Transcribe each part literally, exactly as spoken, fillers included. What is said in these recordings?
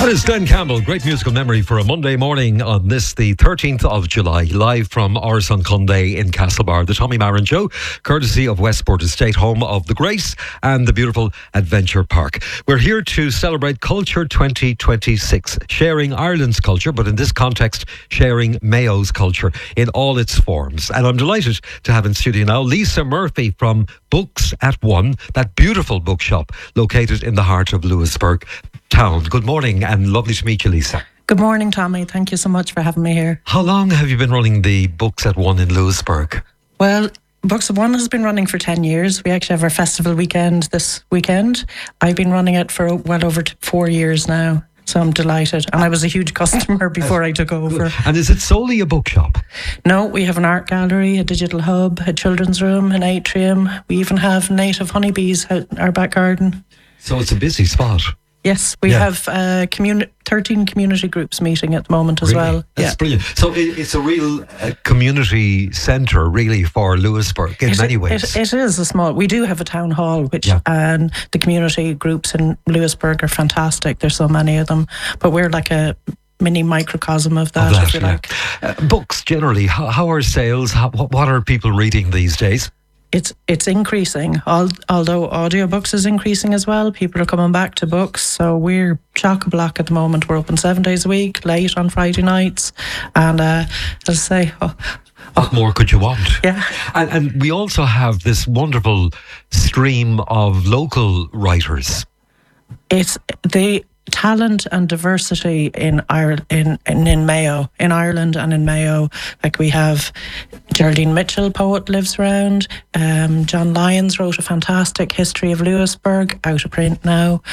That is Glenn Campbell. Great musical memory for a Monday morning on this, the thirteenth of July, live from Ars an Conde in Castlebar. The Tommy Marin Show, courtesy of Westport Estate, home of the Grace and the beautiful Adventure Park. We're here to celebrate Culture twenty twenty-six, sharing Ireland's culture, but in this context, sharing Mayo's culture in all its forms. And I'm delighted to have in studio now Lisa Murphy from Books at One, that beautiful bookshop located in the heart of Lewisburg town. Good morning and lovely to meet you, Lisa. Good morning, Tommy. Thank you so much for having me here. How long have you been running the Books at One in Lewisburg? Well, Books at One has been running for ten years. We actually have our festival weekend this weekend. I've been running it for well over four years now. So I'm delighted. And I was a huge customer before I took over. And is it solely a bookshop? No, we have an art gallery, a digital hub, a children's room, an atrium. We even have native honeybees out in our back garden. So it's a busy spot. Yes, we yeah. have uh, communi- thirteen community groups meeting at the moment as really? well. That's yeah. brilliant. So it, it's a real uh, community centre, really, for Lewisburg in it, many ways. It, it is a small... We do have a town hall, which yeah. and the community groups in Lewisburg are fantastic. There's so many of them. But we're like a mini microcosm of that, of that if you yeah. like. Uh, books, generally, how, how are sales? How, what are people reading these days? It's it's increasing, Al- although audiobooks is increasing as well. People are coming back to books, so we're chock-a-block at the moment. We're open seven days a week, late on Friday nights, and uh, as I say, oh, what oh, more could you want? Yeah, and, and we also have this wonderful stream of local writers. It's the talent and diversity in Ireland, in, in in Mayo, in Ireland and in Mayo. Like we have Geraldine Mitchell, poet, lives around. Um, John Lyons wrote a fantastic history of Lewisburg, out of print now.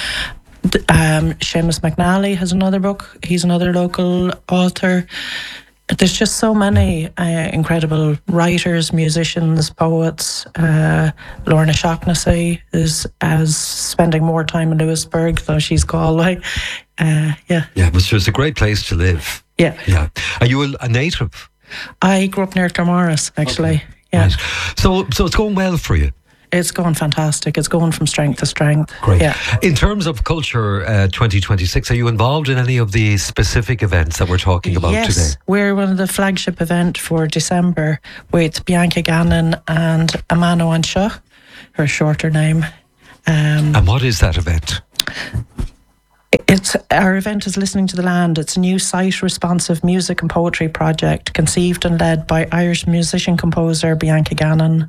Um, Seamus McNally has another book. He's another local author. There's just so many uh, incredible writers, musicians, poets. Uh, Lorna Shaughnessy is as spending more time in Lewisburg, though she's Galway. Uh, yeah. Yeah, but it's a great place to live. Yeah. Yeah. Are you a, a native? I grew up near Claremorris, actually. Okay. Yeah. Right. So, so it's going well for you? It's going fantastic. It's going from strength to strength. Great. Yeah. In terms of Culture uh, twenty twenty-six, are you involved in any of the specific events that we're talking about yes, today? Yes, we're one of the flagship event for December with Bianca Gannon and Amano Anseo, her shorter name. Um, and what is that event? It's our event is Listening to the Land. It's a new site-responsive music and poetry project conceived and led by Irish musician-composer Bianca Gannon.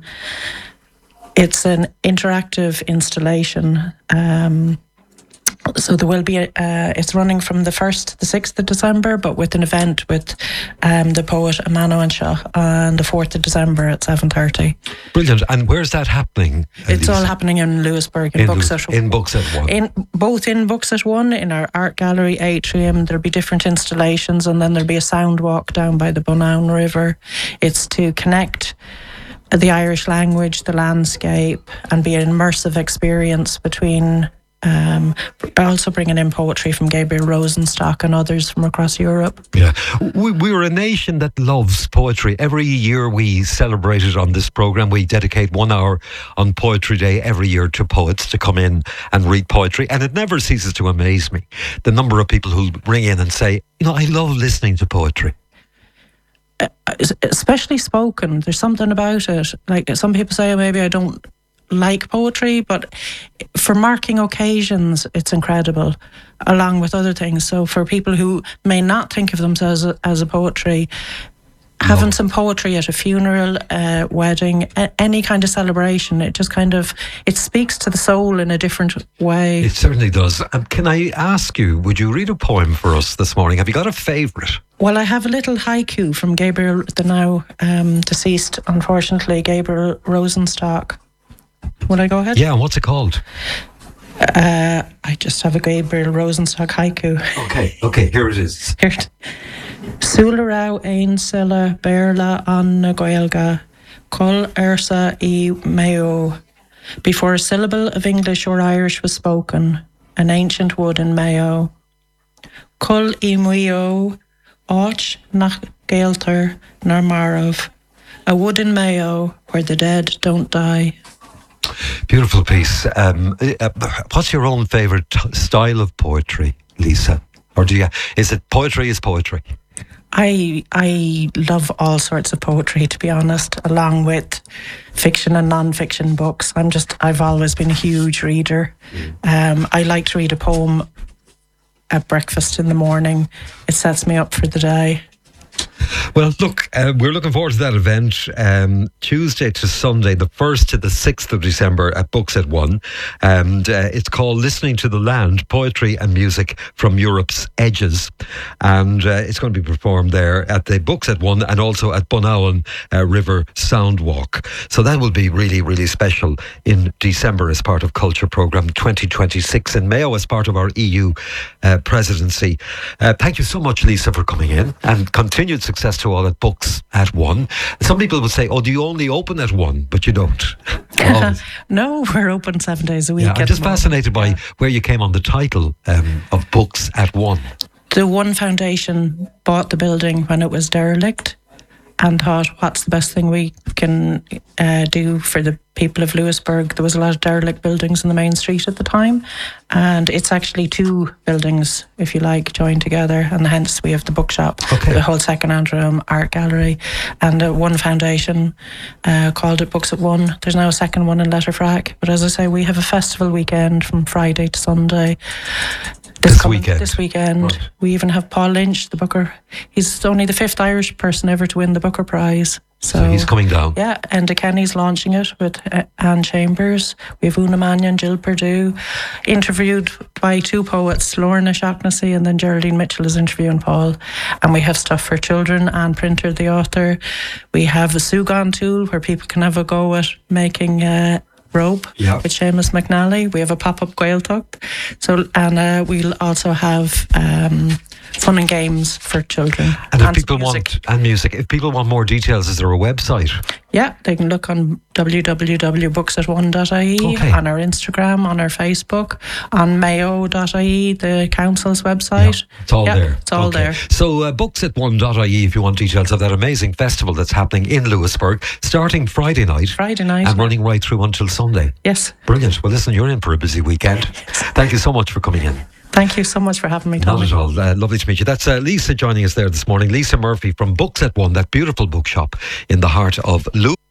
It's an interactive installation. Um, so there will be, a, uh, it's running from the first to the sixth of December, but with an event with um, the poet Amano Anseo on the fourth of December at seven thirty. Brilliant. And where's that happening? It's all happening in Lewisburg, in, in Books at One. In Books at One. In, both in Books at One, in our art gallery atrium, there'll be different installations, and then there'll be a sound walk down by the Bunown River. It's to connect the Irish language, the landscape, and be an immersive experience between, um, also bringing in poetry from Gabriel Rosenstock and others from across Europe. Yeah, we, we're a nation that loves poetry. Every year we celebrate it on this programme. We dedicate one hour on Poetry Day every year to poets to come in and read poetry. And it never ceases to amaze me, the number of people who ring in and say, you know, I love listening to poetry. Especially spoken, there's something about it. Like some people say, oh, maybe I don't like poetry, but for marking occasions, it's incredible, along with other things. So for people who may not think of themselves as a, as a poetry, having no. some poetry at a funeral, a wedding, a, any kind of celebration, it just kind of, it speaks to the soul in a different way. It certainly does. Um, can I ask you, would you read a poem for us this morning? Have you got a favourite? Well, I have a little haiku from Gabriel, the now um, deceased, unfortunately, Gabriel Rosenstock. Will I go ahead? Yeah, what's it called? Uh, I just have a Gabriel Rosenstock haiku. Okay, okay, here it is. Here it Sula rau ein sila berla an na Gaelga, col ersa I Mayo. Before a syllable of English or Irish was spoken, an ancient wood in Mayo. Col I Mayo, och nach Gaelter nar Marov, a wood in Mayo where the dead don't die. Beautiful piece. Um, uh, what's your own favourite t- style of poetry, Lisa? Or do you, is it poetry is poetry? I I love all sorts of poetry, to be honest, along with fiction and non-fiction books. I'm just, I've always been a huge reader. Mm. Um, I like to read a poem at breakfast in the morning. It sets me up for the day. Well, look, uh, we're looking forward to that event um, Tuesday to Sunday, the first to the sixth of December at Books at One. And uh, it's called Listening to the Land, Poetry and Music from Europe's Edges. And uh, it's going to be performed there at the Books at One and also at Bunawan uh, River Soundwalk. So that will be really, really special in December as part of Culture Programme twenty twenty-six in Mayo as part of our E U uh, presidency. Uh, thank you so much, Lisa, for coming in, and continued success to all at Books at One. Some people would say, oh, do you only open at one? But you don't. No, we're open seven days a week. Yeah, I'm just fascinated by where you came on the title um, of Books at One. The One Foundation bought the building when it was derelict and thought, what's the best thing we can uh, do for the people of Lewisburg? There was a lot of derelict buildings in the main street at the time, and it's actually two buildings, if you like, joined together, and hence we have the bookshop, okay. the whole second-hand room, art gallery, and uh, One Foundation uh, called it Books at One. There's now a second one in Letterfrack, but as I say, we have a festival weekend from Friday to Sunday. This, this coming, weekend. This weekend. Right. We even have Paul Lynch, the Booker. He's only the fifth Irish person ever to win the Booker Prize. So, so he's coming down. Yeah, Enda Kenny's launching it with uh, Anne Chambers. We have Una Mannion, Jill Perdue, interviewed by two poets, Lorna Shaughnessy, and then Geraldine Mitchell is interviewing Paul. And we have stuff for children, Anne Printer, the author. We have a Sugan tool where people can have a go at making uh, rope yeah. with Seamus McNally. We have a pop-up Gaeltacht. So, and uh, we'll also have um, fun and games for children. And, and if people music. want and music, if people want more details, is there a website? Yeah, they can look on w w w dot books at one dot I E, okay. on our Instagram, on our Facebook, on mayo dot I E, the council's website. Yeah, it's all yeah, there. It's all okay. there. So uh, books at one dot I E if you want details of that amazing festival that's happening in Lewisburg, starting Friday night. Friday night. And running right through until Sunday. Yes. Brilliant. Well, listen, you're in for a busy weekend. Thank you so much for coming in. Thank you so much for having me, Tommy. Not at all. Uh, lovely to meet you. That's uh, Lisa joining us there this morning. Lisa Murphy from Books at One, that beautiful bookshop in the heart of Lewisburg.